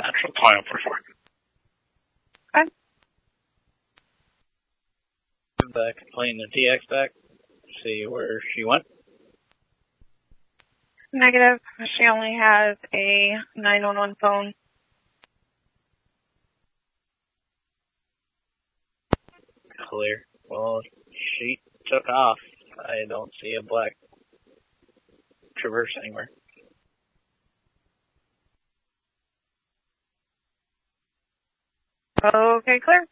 actual time for sure. Okay. Give the complaint to TX back. See where she went. Negative. She only has a 911 phone. Clear. Well, she took off. I don't see a black Traverse anywhere. Okay, clear.